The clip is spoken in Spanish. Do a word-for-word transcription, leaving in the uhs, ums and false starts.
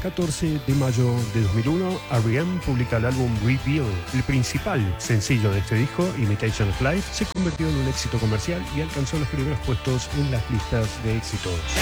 catorce de mayo de dos mil uno, R E M publica el álbum Reveal. El principal sencillo de este disco, Imitation of Life, se convirtió en un éxito comercial y alcanzó los primeros puestos en las listas de éxitos.